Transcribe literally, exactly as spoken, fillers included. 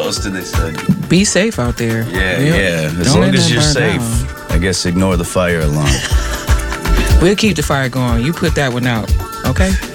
did they say? Be safe out there. Yeah, We'll, yeah. As long as you're safe, down. I guess ignore the fire alarm. We'll keep the fire going. You put that one out, okay?